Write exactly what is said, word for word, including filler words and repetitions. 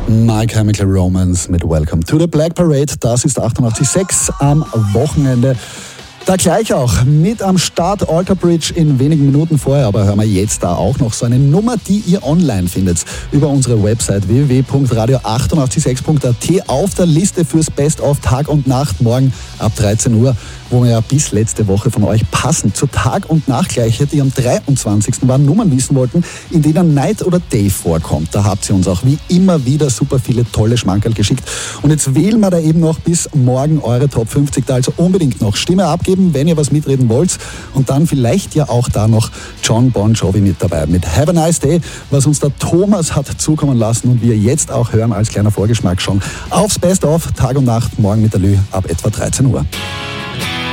My Chemical Romance mit Welcome to the Black Parade. Das ist achtundachtzig Komma sechs am Wochenende. Da gleich auch mit am Start Alter Bridge in wenigen Minuten vorher, aber hören wir jetzt da auch noch so eine Nummer, die ihr online findet. Über unsere Website w w w punkt radio achtundachtzig sechs punkt a t auf der Liste fürs Best of Tag und Nacht morgen ab dreizehn Uhr, wo wir ja bis letzte Woche von euch passend zur Tag- und Nachtgleiche, die am dreiundzwanzigsten waren, Nummern wissen wollten, in denen Night oder Day vorkommt. Da habt ihr uns auch wie immer wieder super viele tolle Schmankerl geschickt. Und jetzt wählen wir da eben noch bis morgen eure Top fünfzig, da also unbedingt noch Stimme abgeben, wenn ihr was mitreden wollt. Und dann vielleicht ja auch da noch John Bon Jovi mit dabei, mit Have a Nice Day, was uns der Thomas hat zukommen lassen und wir jetzt auch hören als kleiner Vorgeschmack schon aufs Best of Tag und Nacht morgen mit der Lü ab etwa dreizehn Uhr.